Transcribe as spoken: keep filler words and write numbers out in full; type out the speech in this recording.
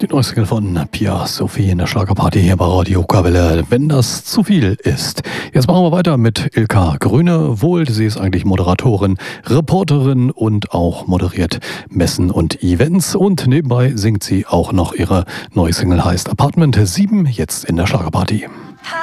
Die neue Single von Pia Sophie in der Schlagerparty hier bei Radio Kawelle, wenn das zu viel ist. Jetzt machen wir weiter mit Ilka Grüne-Wohlt. Sie ist eigentlich Moderatorin, Reporterin und auch moderiert Messen und Events. Und nebenbei singt sie auch noch ihre neue Single, heißt Apartment sieben, jetzt in der Schlagerparty.